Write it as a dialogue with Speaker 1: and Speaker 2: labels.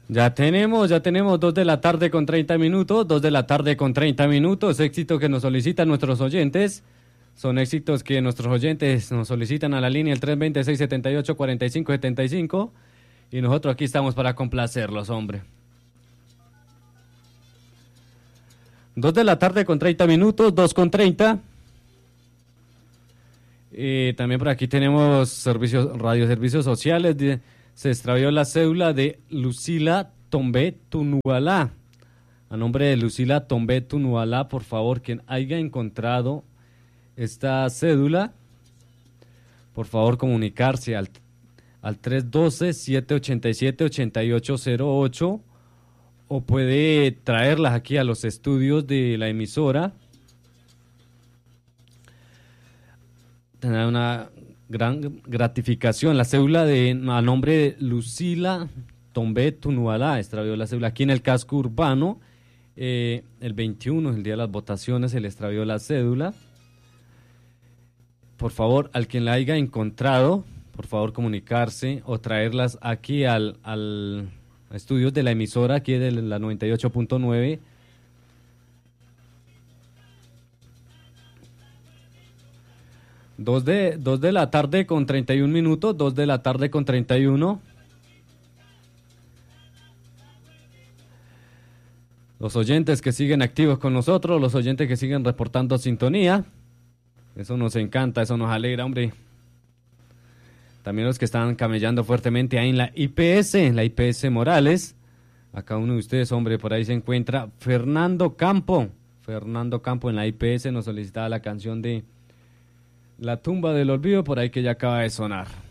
Speaker 1: Ya tenemos 2 de la tarde con 30 minutos, 2 de la tarde con 30 minutos, éxito que nos solicitan nuestros oyentes, son éxitos que nuestros oyentes nos solicitan a la línea el 320-678-4575 y nosotros aquí estamos para complacerlos, hombre. 2 de la tarde con 30 minutos, 2 con 30. También por aquí tenemos servicios, radioservicios sociales. Se extravió la cédula de Lucila Tombé Tunualá. A nombre de Lucila Tombé Tunualá, por favor, quien haya encontrado esta cédula, por favor comunicarse al 312-787-8808 o puede traerlas aquí a los estudios de la emisora. Tener una gran gratificación. La cédula a nombre de Lucila Tombé Tunualá, extravió la cédula aquí en el casco urbano. El 21, el día de las votaciones, se le extravió la cédula. Por favor, al quien la haya encontrado, por favor comunicarse o traerlas aquí al estudios de la emisora, aquí de la 98.9. Dos de la tarde con 31 minutos, 2 de la tarde con 31. Los oyentes que siguen activos con nosotros, los oyentes que siguen reportando sintonía. Eso nos encanta, eso nos alegra, hombre. También los que están camellando fuertemente ahí en la IPS Morales. Acá uno de ustedes, hombre, por ahí se encuentra Fernando Campo. Fernando Campo en la IPS nos solicitaba la canción de La tumba del olvido, por ahí que ya acaba de sonar.